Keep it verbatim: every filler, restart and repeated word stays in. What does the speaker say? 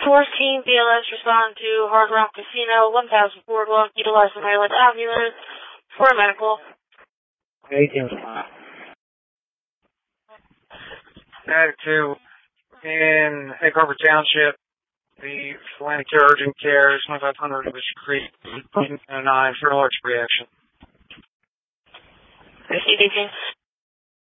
fourteen B L S respond to Hard Rock Casino, one thousand Boardwalk, utilize the Maryland ambulance for medical. eighteen. Add two in Egg Harbor Township. The Atlantic Care Urgent Care, twenty-five hundred Bishop Creek, nine for an allergic reaction. C D C.